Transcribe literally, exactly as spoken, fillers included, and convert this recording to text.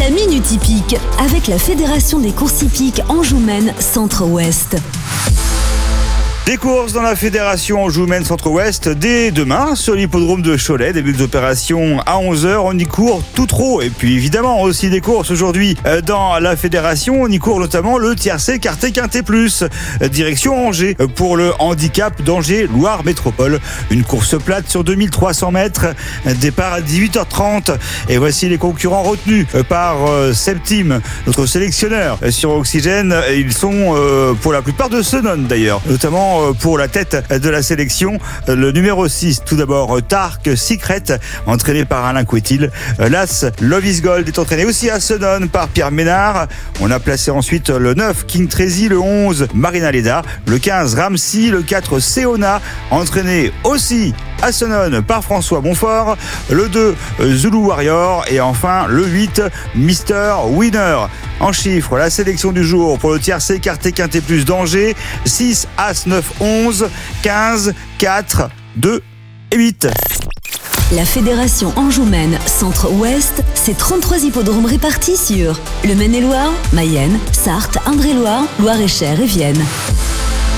La Minute Hippique avec la Fédération des courses hippiques Anjou-Maine Centre-Ouest. Des courses dans la Fédération Anjou-Maine Centre-Ouest dès demain sur l'hippodrome de Cholet. Début d'opération à onze heures. On y court tout trop. Et puis évidemment aussi des courses aujourd'hui dans la Fédération. On y court notamment le tiercé quarté quinté plus. Direction Angers pour le handicap d'Angers Loire Métropole. Une course plate sur deux mille trois cents mètres. Départ à dix-huit heures trente. Et voici les concurrents retenus par Septime, notre sélectionneur sur Oxygène. Ils sont pour la plupart de Senon d'ailleurs, notamment pour la tête de la sélection, le numéro six, tout d'abord Tark Secret, entraîné par Alain Couetil. L'As Love is Gold est entraîné aussi à Senon par Pierre Ménard. On a placé ensuite le neuf King Trazy, le onze Marina Leda, le quinze Ramsey, le quatre Seona, entraîné aussi à Senon par François Bonfort, le deux Zulu Warrior et enfin le huit Mister Winner. En chiffres, la sélection du jour pour le tiercé quarté quinté plus d'Angers, six, As, neuf, onze, quinze, quatre, deux et huit. La Fédération Anjou-Maine Centre-Ouest, c'est trente-trois hippodromes répartis sur le Maine-et-Loire, Mayenne, Sarthe, Indre-et-Loire, Loire-et-Cher et Vienne.